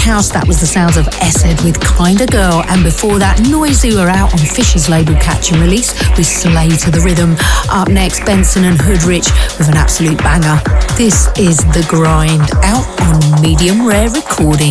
house, that was the sounds of Essed with Kinda Girl. And before that, Noisy were out on Fisher's label Catch and Release with Slay to the Rhythm. Up next, Benson and Hoodrich with an absolute banger. This is The Grind, out on Medium Rare Recording.